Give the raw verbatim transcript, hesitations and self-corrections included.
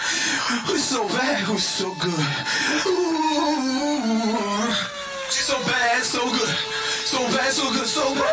Who's so bad, who's so good? Ooh, she's so bad, so good, so bad, so good, so bad.